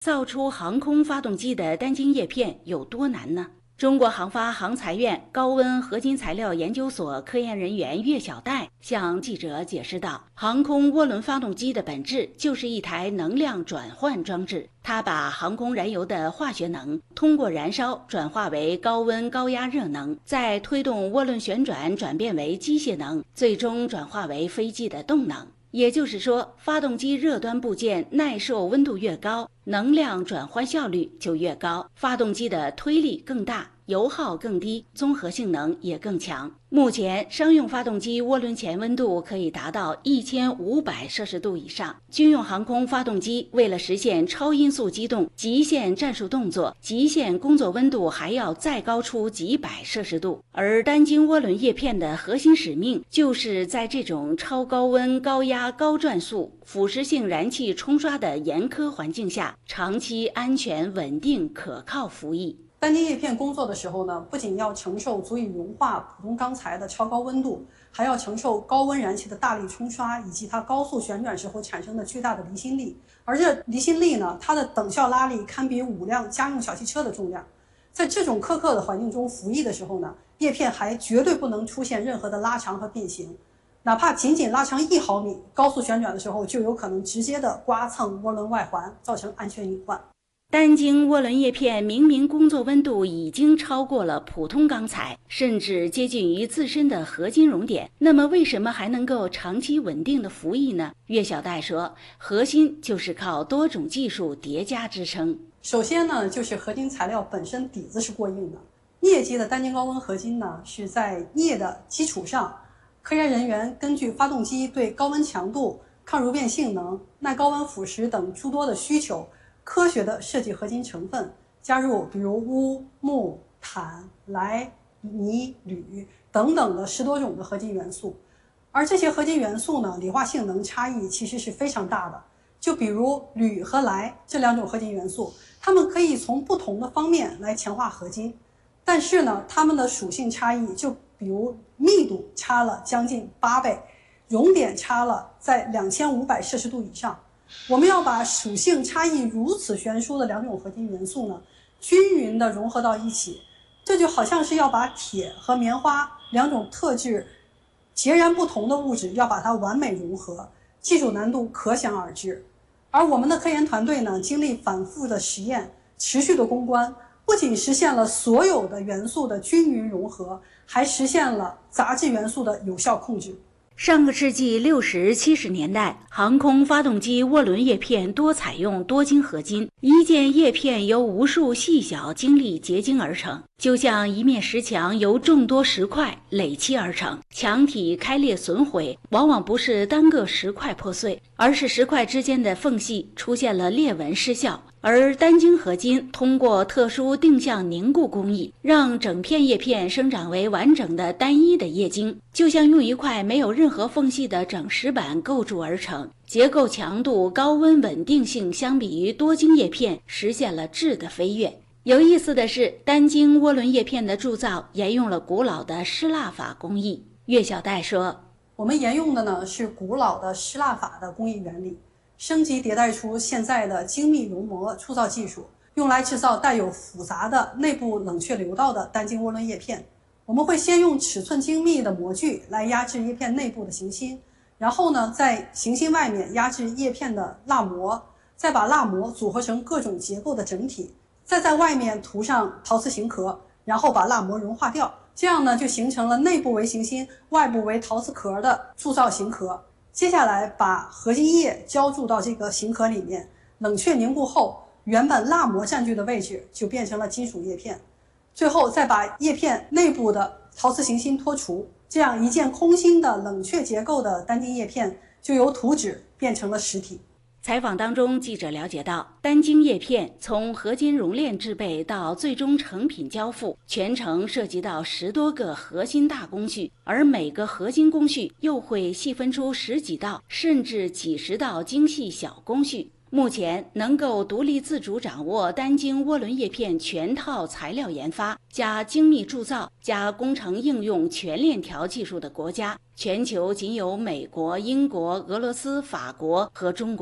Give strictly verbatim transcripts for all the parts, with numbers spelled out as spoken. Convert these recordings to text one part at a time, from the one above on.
造出航空发动机的单晶叶片有多难呢？中国航发航材院高温合金材料研究所科研人员岳小代向记者解释道，航空涡轮发动机的本质就是一台能量转换装置，它把航空燃油的化学能通过燃烧转化为高温高压热能，再推动涡轮旋转转变为机械能，最终转化为飞机的动能。也就是说，发动机热端部件耐受温度越高，能量转换效率就越高，发动机的推力更大，油耗更低，综合性能也更强。目前，商用发动机涡轮前温度可以达到一千五百摄氏度以上，军用航空发动机为了实现超音速机动、极限战术动作，极限工作温度还要再高出几百摄氏度。而单晶涡轮叶片的核心使命，就是在这种超高温、高压、高转速、腐蚀性燃气冲刷的严苛环境下，长期安全、稳定、可靠服役。 单晶叶片工作的时候呢，不仅要承受足以融化普通钢材的超高温度，还要承受高温燃气的大力冲刷，以及它高速旋转时候产生的巨大的离心力。而这离心力呢，它的等效拉力堪比五辆家用小汽车的重量。在这种苛刻的环境中服役的时候呢，叶片还绝对不能出现任何的拉长和变形，哪怕仅仅拉长一毫米，高速旋转的时候就有可能直接的刮蹭涡轮外环，造成安全隐患。 单晶涡轮叶片明明工作温度已经超过了普通钢材，甚至接近于自身的合金熔点，那么为什么还能够长期稳定的服役呢？岳小代说，核心就是靠多种技术叠加支撑。 首先呢，就是合金材料本身底子是过硬的。镍基的单晶高温合金呢，是在镍的基础上，科研人员根据发动机对高温强度、抗熔变性能、耐高温腐蚀等诸多的需求，科学的设计合金成分，加入比如钨、钼、钽、氖、镁、铝等等的十多种的合金元素。而这些合金元素呢，理化性能差异其实是非常大的。就比如铝和氖这两种合金元素，它们可以从不同的方面来强化合金，但是呢，它们的属性差异，就比如密度差了将近八倍，熔点差了在两千五百摄氏度以上。我们要把属性差异如此悬殊的两种合金元素呢，均匀地融合到一起，这就好像是要把铁和棉花两种特质截然不同的物质，要把它完美融合，技术难度可想而知。而我们的科研团队呢，经历反复的实验，持续的攻关，不仅实现了所有的元素的均匀融合，还实现了杂质元素的有效控制。 上个世纪六十、七十年代，航空发动机涡轮叶片多采用多晶合金，一件叶片由无数细小晶粒结晶而成，就像一面石墙由众多石块垒砌而成。墙体开裂损毁，往往不是单个石块破碎，而是石块之间的缝隙出现了裂纹失效。而单晶合金通过特殊定向凝固工艺，让整片叶片生长为完整的单一的叶晶，就像用一块没有任何缝隙的整石板构筑而成。结构强度、高温稳定性相比于多晶叶片实现了质的飞跃。有意思的是，单晶涡轮叶片的铸造沿用了古老的失蜡法工艺。岳小代说， 我们沿用的呢是古老的失蜡法的工艺原理，升级迭代出现在的精密熔膜铸造技术，用来制造带有复杂的内部冷却流道的单晶涡轮叶片。我们会先用尺寸精密的模具来压制叶片内部的行芯，然后呢，在行芯外面压制叶片的蜡膜，再把蜡膜组合成各种结构的整体，再在外面涂上陶瓷型壳，然后把蜡膜融化掉。这样呢，就形成了内部为行芯、外部为陶瓷壳的铸造型壳。接下来把合金液浇注到这个型壳里面，冷却凝固后，原本蜡膜占据的位置就变成了金属叶片。最后再把叶片内部的陶瓷行芯脱除，这样一件空心的冷却结构的单晶叶片就由图纸变成了实体。 采访当中，记者了解到，单晶叶片从合金熔炼制备到最终成品交付，全程涉及到十多个核心大工序，而每个核心工序又会细分出十几道甚至几十道精细小工序。目前能够独立自主掌握单晶涡轮叶片全套材料研发加精密铸造加工程应用全链条技术的国家，全球仅有美国、英国、俄罗斯、法国和中国。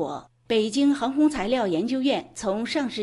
北京航空材料研究院从上世